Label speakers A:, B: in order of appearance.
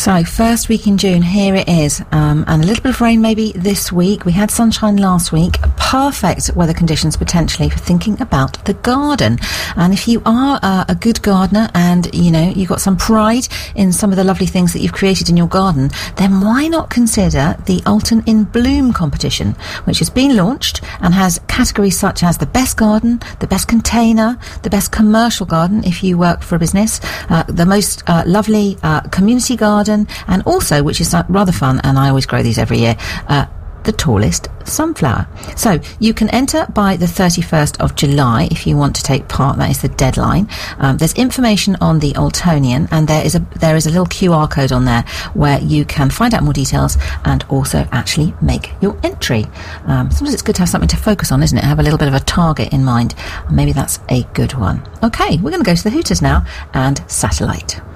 A: So, first week in June, here it is. And a little bit of rain maybe this week. We had sunshine last week. Perfect weather conditions potentially for thinking about the garden. And if you are a good gardener and, you know, you've got some pride in some of the lovely things that you've created in your garden, then why not consider the Alton in Bloom competition, which has been launched and has categories such as the best garden, the best container, the best commercial garden if you work for a business, the most lovely community garden, and also, which is rather fun, and I always grow these every year, the tallest sunflower. So you can enter by the 31st of July if you want to take part. That is the deadline. There's information on the Altonian, and there is a little QR code on there where you can find out more details and also actually make your entry. Sometimes it's good to have something to focus on, isn't it? Have a little bit of a target in mind. Maybe that's a good one. Okay, we're going to go to the Hooters now and Satellite.